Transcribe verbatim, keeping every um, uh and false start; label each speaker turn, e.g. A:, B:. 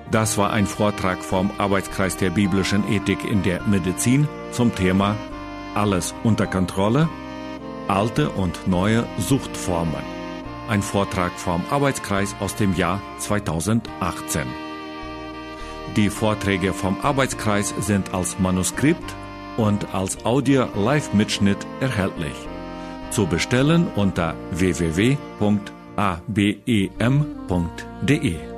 A: Das war ein Vortrag vom Arbeitskreis der biblischen Ethik in der Medizin zum Thema Alles unter Kontrolle, alte und neue Suchtformen. Ein Vortrag vom Arbeitskreis aus dem Jahr zweitausendachtzehn. Die Vorträge vom Arbeitskreis sind als Manuskript und als Audio-Live-Mitschnitt erhältlich. Zu bestellen unter w w w punkt a b e m punkt d e.